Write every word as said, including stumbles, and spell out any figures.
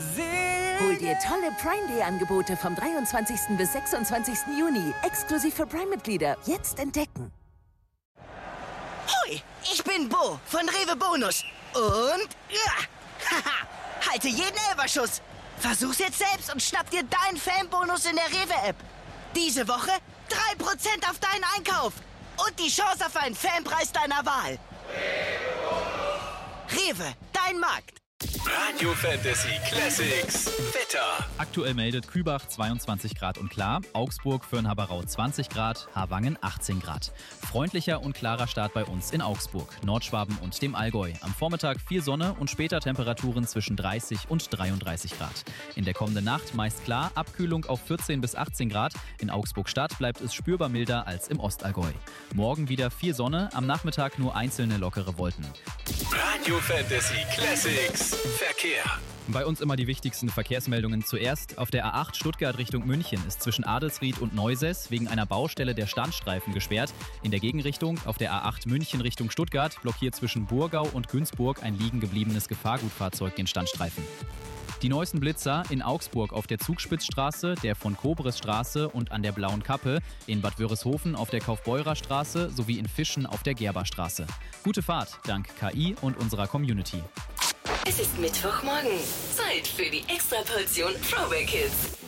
Hol dir tolle Prime Day Angebote vom dreiundzwanzigsten bis sechsundzwanzigsten Juni. Exklusiv für Prime-Mitglieder. Jetzt entdecken. Hoi, ich bin Bo von Rewe Bonus. Und, ja, haha, halte jeden Elferschuss. Versuch's jetzt selbst und schnapp dir deinen Fanbonus in der Rewe-App. Diese Woche drei Prozent auf deinen Einkauf. Und die Chance auf einen Fanpreis deiner Wahl. Rewe, dein Markt. Radio Fantasy Classics Wetter. Aktuell meldet Kübach zweiundzwanzig Grad und klar, Augsburg, Föhrn-Haberau zwanzig Grad, Harwangen achtzehn Grad. Freundlicher und klarer Start bei uns in Augsburg, Nordschwaben und dem Allgäu. Am Vormittag viel Sonne und später Temperaturen zwischen dreißig und dreiunddreißig Grad. In der kommenden Nacht meist klar, Abkühlung auf vierzehn bis achtzehn Grad. In Augsburg-Stadt bleibt es spürbar milder als im Ostallgäu. Morgen wieder viel Sonne, am Nachmittag nur einzelne lockere Wolken. Radio Fantasy Classics Verkehr. Bei uns immer die wichtigsten Verkehrsmeldungen zuerst. Auf der A acht Stuttgart Richtung München ist zwischen Adelsried und Neuses wegen einer Baustelle der Standstreifen gesperrt. In der Gegenrichtung auf der A acht München Richtung Stuttgart blockiert zwischen Burgau und Günzburg ein liegen gebliebenes Gefahrgutfahrzeug den Standstreifen. Die neuesten Blitzer in Augsburg auf der Zugspitzstraße, der von Kobresstraße und an der Blauen Kappe, in Bad Wörishofen auf der Kaufbeurer Straße sowie in Fischen auf der Gerberstraße. Gute Fahrt dank K I und unserer Community. Es ist Mittwochmorgen. Zeit für die Extraportion Throwback Hits.